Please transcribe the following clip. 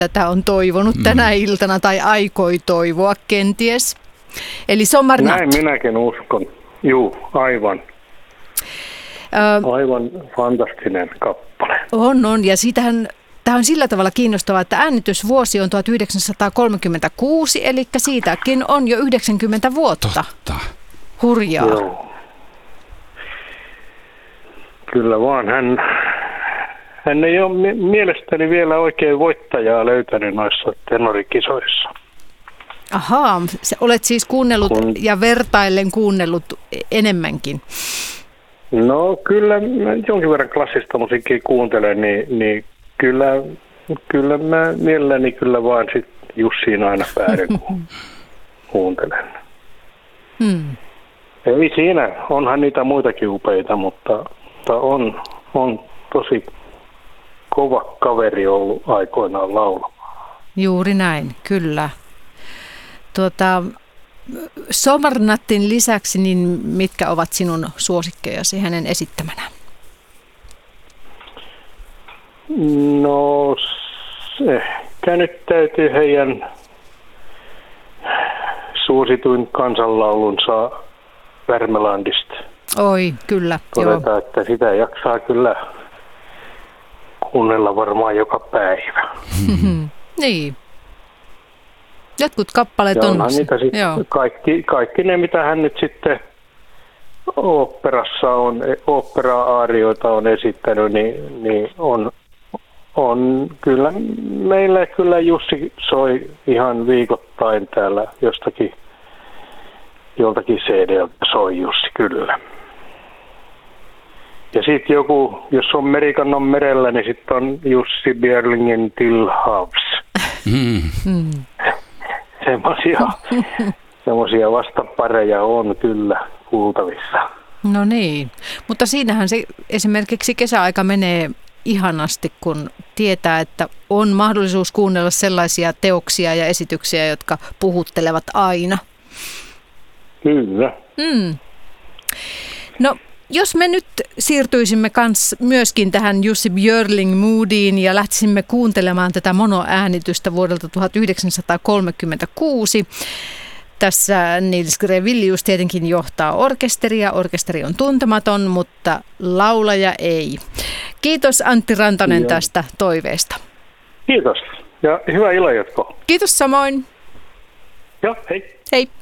tätä on toivonut tänä iltana tai aikoi toivoa kenties. Eli Sommarnatt. Näin minäkin uskon. Juu, aivan. Aivan fantastinen kappale. On. Ja tämä on sillä tavalla kiinnostavaa, että äänitysvuosi on 1936, eli siitäkin on jo 90 vuotta. Totta. Hurjaa. Joo. Kyllä vaan. Hän ei ole mielestäni vielä oikein voittajaa löytänyt noissa tenorikisoissa. Ahaa, olet siis kuunnellut ja vertaillen kuunnellut enemmänkin. No kyllä, mä jonkin verran klassista musiikkia kuuntelen, niin kyllä mä mielelläni kyllä vaan sit Jussiin aina päädyn, kun kuuntelen. Ei siinä, onhan niitä muitakin upeita, mutta on tosi kova kaveri ollut aikoinaan laulamaan. Juuri näin, kyllä. Sommarnattin lisäksi, niin mitkä ovat sinun suosikkejasi hänen esittämänään? No, ehkä nyt täytyy heidän suosituin kansanlaulunsa Värmelandista Oi, kyllä. todeta, että sitä jaksaa kyllä kuunnella varmaan joka päivä. Niin. Jotkut kappaleet on. Niitä kaikki ne, mitä hän nyt sitten oopperassa on, ooppera-aarioita on esittänyt, niin on kyllä, meillä kyllä Jussi soi ihan viikoittain täällä joltakin CD:ltä soi Jussi kyllä. Ja sitten joku, jos on Merikannon merellä, niin sitten on Jussi Björlingen till havs. Semmoisia vastapareja on kyllä kuultavissa. No niin, mutta siinähän se esimerkiksi kesäaika menee ihanasti, kun tietää, että on mahdollisuus kuunnella sellaisia teoksia ja esityksiä, jotka puhuttelevat aina. Kyllä. No, jos me nyt siirtyisimme myöskin tähän Jussi Björling-moodiin ja lähtisimme kuuntelemaan tätä monoäänitystä vuodelta 1936. Tässä Nils Grevelius tietenkin johtaa orkesteria. Orkesteri on tuntematon, mutta laulaja ei. Kiitos Antti Rantanen tästä toiveesta. Kiitos ja hyvää illanjatkoa. Kiitos samoin. Joo, hei. Hei.